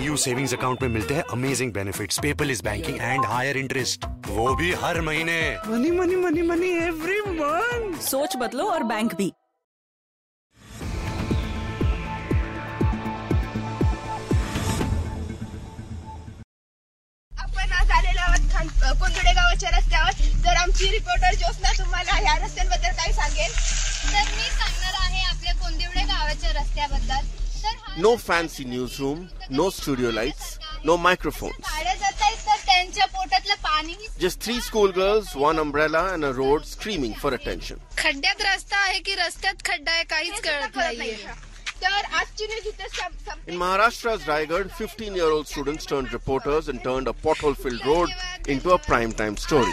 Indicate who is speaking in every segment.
Speaker 1: PNU savings account में मिलते हैं amazing benefits, paperless banking and higher interest, वो भी हर महीने।
Speaker 2: Money money money money every month.
Speaker 3: सोच बदलो और बैंक भी।
Speaker 4: आपण आज आलेलो आहोत कोंदुडे गावाच्या रस्त्यावर. तर आमची रिपोर्टर ज्योत्स्ना तुम्हाला या रस्त्यांबद्दल काय सांगेल.
Speaker 5: तर मी सांगणार आहे आपल्या कोंदिवडे गावाच्या रस्त्याबद्दल.
Speaker 6: No fancy newsroom, no studio lights, no microphones.
Speaker 5: गाड्या जात आहेत तर त्यांच्या पोटातलं पाणी.
Speaker 6: Just 3 schoolgirls, 1 umbrella and a road screaming for attention.
Speaker 7: खड्ड्यात रस्ता आहे की रस्त्यात खड्डा आहे काहीच कळत नाहीये.
Speaker 4: तर आजची न्यूज इथे
Speaker 6: In Maharashtra's Raigad, 15-year-old students turned reporters and turned a pothole-filled road into a prime-time story.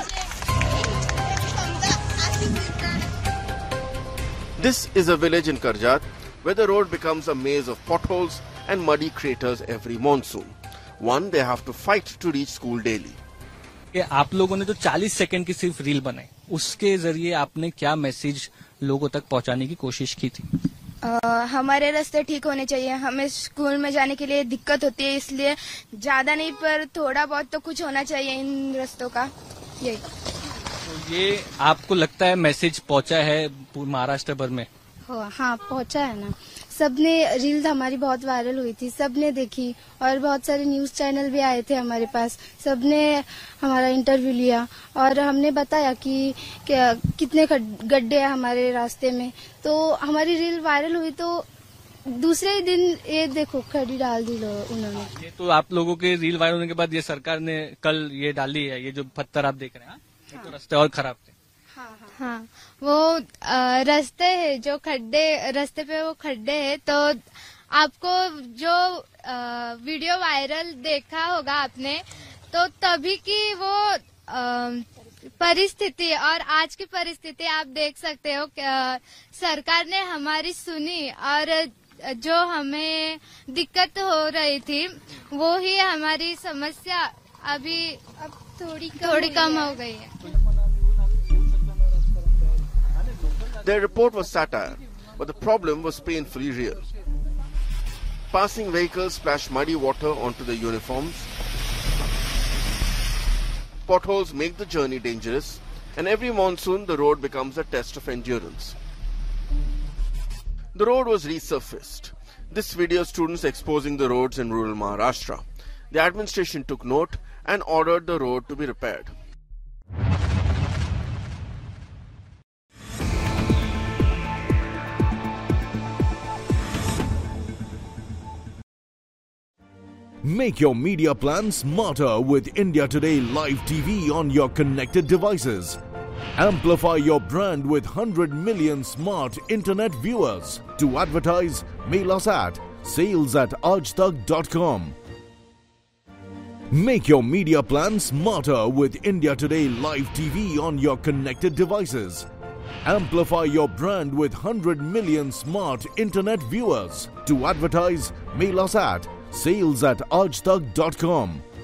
Speaker 6: This is a village in Karjat where the road becomes a maze of potholes and muddy craters every monsoon. One they have to fight to reach school daily.
Speaker 8: आप लोगों ने जो 40 second की सिर्फ reel बनाई, उसके जरिए आपने क्या मैसेज लोगों तक पहुंचाने की कोशिश की थी?
Speaker 4: हमारे रास्ते ठीक होने चाहिए. हमें स्कूल में जाने के लिए दिक्कत होती है, इसलिए ज्यादा नहीं पर थोड़ा बहुत तो कुछ होना चाहिए इन रास्तों का. यही.
Speaker 8: तो ये आपको लगता है मैसेज पहुंचा है महाराष्ट्र भर में?
Speaker 9: हाँ पहुंचा है ना. सबने रील हमारी बहुत वायरल हुई थी, सबने देखी और बहुत सारे न्यूज चैनल भी आए थे हमारे पास. सबने हमारा इंटरव्यू लिया और हमने बताया कि कितने गड्ढे हैं हमारे रास्ते में. तो हमारी रील वायरल हुई तो दूसरे ही दिन ये देखो खड़ी डाल दी उन्होंने.
Speaker 8: ये तो आप लोगों के रील वायरल होने के बाद ये सरकार ने कल ये डाली है, ये जो पत्थर आप देख रहे हैं. ये तो रास्ते और खराब थे.
Speaker 9: हाँ वो रास्ते है जो खड्डे, रास्ते पे वो खड्डे है. तो आपको जो वीडियो वायरल देखा होगा आपने, तो तभी की वो परिस्थिति और आज की परिस्थिति आप देख सकते हो. सरकार ने हमारी सुनी और जो हमें दिक्कत हो रही थी वो ही हमारी समस्या अब थोड़ी कम हो गई है.
Speaker 6: Their report was satire, but the problem was painfully real. Passing vehicles splash muddy water onto the uniforms. Potholes make the journey dangerous, and every monsoon the road becomes a test of endurance. The road was resurfaced. This video students exposing the roads in rural Maharashtra. The administration took note and ordered the road to be repaired.
Speaker 10: Make your media plan smarter with India Today Live TV on your connected devices. Amplify your brand with 100 million smart internet viewers. To advertise, mail us at sales@aajtak.com. Make your media plan smarter with India Today Live TV on your connected devices. Amplify your brand with 100 million smart internet viewers. To advertise, mail us at sales@aajtak.com.